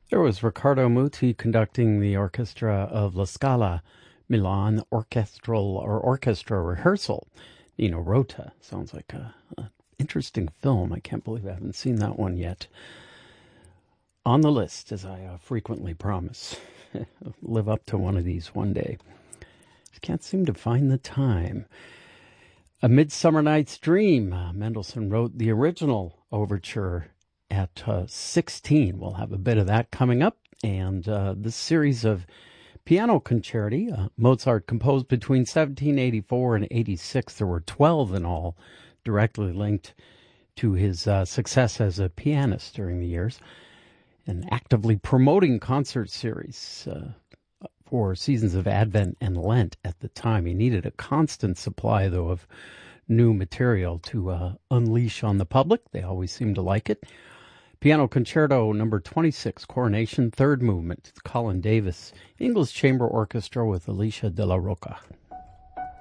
There was Riccardo Muti conducting the orchestra of La Scala Milan Orchestra Rehearsal. Nino Rota. Sounds like a interesting film. I can't believe I haven't seen that one yet. On the list, as I frequently promise. Live up to one of these one day. Just can't seem to find the time. A Midsummer Night's Dream. Mendelssohn wrote the original overture at 16. We'll have a bit of that coming up. And this series of piano concerti, Mozart composed between 1784 and 86. There were 12 in all, directly linked to his success as a pianist during the years, and actively promoting concert series for seasons of Advent and Lent at the time. He needed a constant supply, though, of new material to unleash on the public. They always seemed to like it. Piano Concerto number 26, Coronation, third movement, Colin Davis, English Chamber Orchestra with Alicia de la Roca.